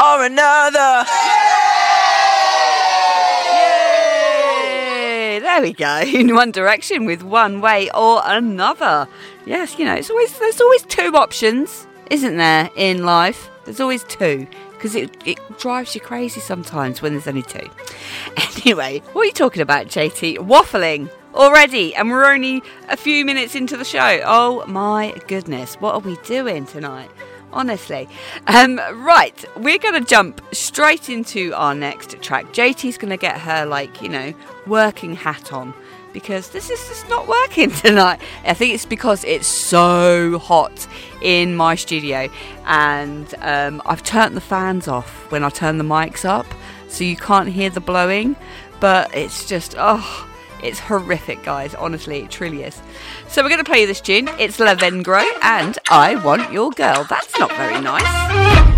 or another. Yay! There we go. In One Direction with One Way or Another. Yes, you know, there's always two options, isn't there, in life? There's always two. Because it drives you crazy sometimes when there's only two. Anyway, what are you talking about, JT? Waffling already, and we're only a few minutes into the show. Oh my goodness, what are we doing tonight? Honestly. Right, we're going to jump straight into our next track. JT's going to get her, working hat on. Because this is just not working tonight. I think it's because it's so hot in my studio. And I've turned the fans off when I turn the mics up. So you can't hear the blowing. But it's just, it's horrific, guys. Honestly, it truly is. So we're going to play this tune. It's Lavengro and I Want Your Girl. That's not very nice.